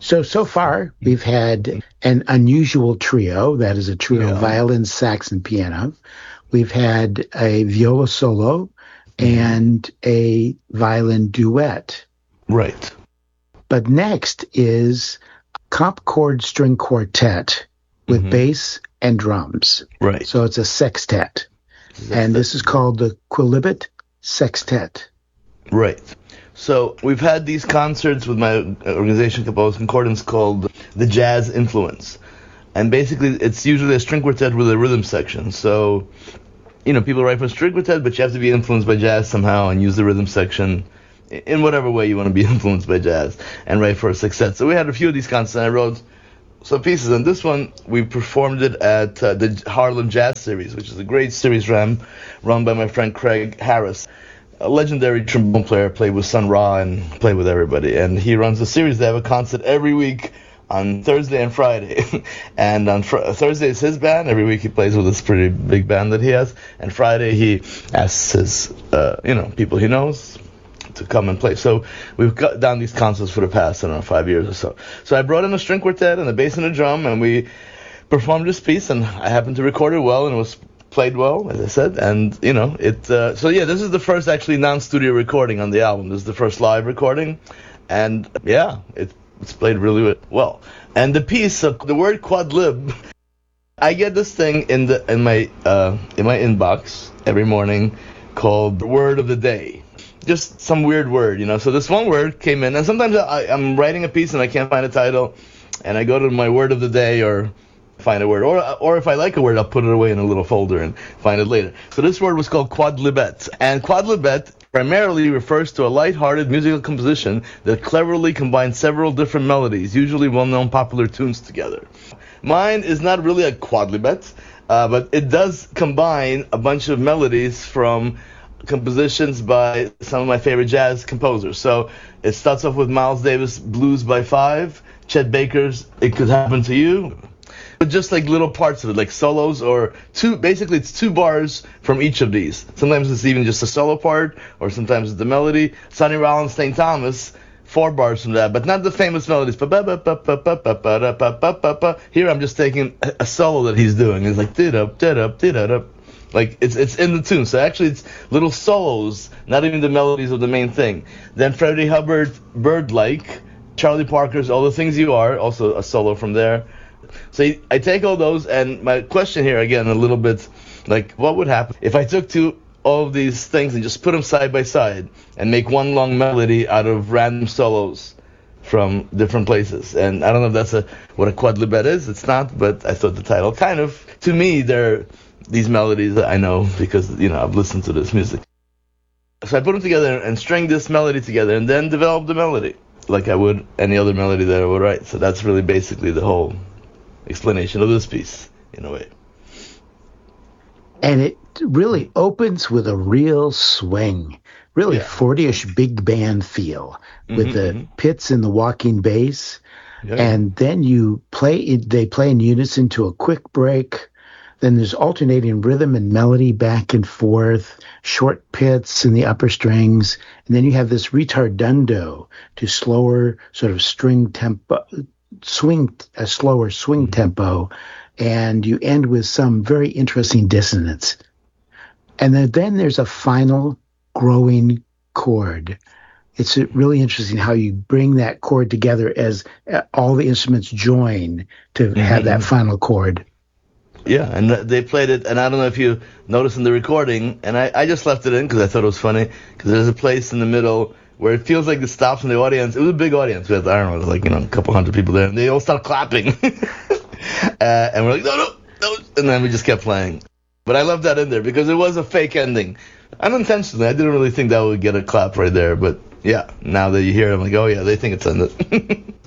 So far, we've had an unusual trio. That is a trio of violin, sax, and piano. We've had a viola solo and a violin duet. Right. But next is comp chord string quartet with bass and drums. Right. So it's a sextet. And this is called the Quilibet Sextet. Right. So we've had these concerts with my organization, Composed Concordance, called the Jazz Influence. And basically, it's usually a string quartet with a rhythm section. So, people write for string quartet, but you have to be influenced by jazz somehow and use the rhythm section in whatever way you want to be influenced by jazz and write for a sextet. So we had a few of these concerts, and I wrote some pieces. And this one, we performed it at the Harlem Jazz Series, which is a great series run by my friend Craig Harris, a legendary trombone player, played with Sun Ra and played with everybody. And he runs a series. They have a concert every week on Thursday and Friday. And on Thursday is his band. Every week he plays with this pretty big band that he has. And Friday he asks his, people he knows to come and play. So we've got down these concerts for the past, 5 years or so. So I brought in a string quartet and a bass and a drum, and we performed this piece, and I happened to record it well, and it was played well, as I said, and this is the first actually non-studio recording on the album. This is the first live recording, and it's played really well. And the piece, the word quadlib, I get this thing in my inbox every morning called the word of the day. Just some weird word, So this one word came in, and sometimes I'm writing a piece and I can't find a title, and I go to my word of the day or find a word, or if I like a word, I'll put it away in a little folder and find it later. So this word was called quadlibet, and quadlibet primarily refers to a light-hearted musical composition that cleverly combines several different melodies, usually well-known popular tunes together. Mine is not really a quadlibet, but it does combine a bunch of melodies from compositions by some of my favorite jazz composers. So it starts off with Miles Davis' Blues by Five, Chet Baker's It Could Happen to You, but just like little parts of it, like solos, or basically it's 2 bars from each of these. Sometimes it's even just a solo part, or sometimes it's the melody. Sonny Rollins, St. Thomas, 4 bars from that, but not the famous melodies. Here I'm just taking a solo that he's doing. It's like did-up, did-up, did-up. Like it's in the tune. So actually it's little solos, not even the melodies of the main thing. Then Freddie Hubbard, Bird-like, Charlie Parker's All the Things You Are, also a solo from there. So I take all those, and my question here, again, a little bit, like, what would happen if I took all of these things and just put them side by side and make one long melody out of random solos from different places? And I don't know if that's what a quadlibet is. It's not, but I thought the title kind of, to me, they're these melodies that I know because, I've listened to this music. So I put them together and string this melody together and then develop the melody like I would any other melody that I would write. So that's really basically the whole explanation of this piece, in a way. And it really opens with a real swing, really 40-ish big band feel with the pits and the walking bass. Yeah. And then they play in unison to a quick break. Then there's alternating rhythm and melody back and forth, short pits in the upper strings. And then you have this retardando to slower sort of string tempo, a slower swing tempo. And you end with some very interesting dissonance. And then there's a final growing chord. It's really interesting how you bring that chord together as all the instruments join to have that final chord. Yeah, and they played it, and I don't know if you noticed in the recording, and I just left it in because I thought it was funny, because there's a place in the middle where it feels like it stops in the audience. It was a big audience. We had, I don't know, like, a couple hundred people there, and they all start clapping. And we're like, no, and then we just kept playing. But I love that in there because it was a fake ending. Unintentionally, I didn't really think that would get a clap right there, but yeah, now that you hear it, I'm like, oh yeah, they think it's ended.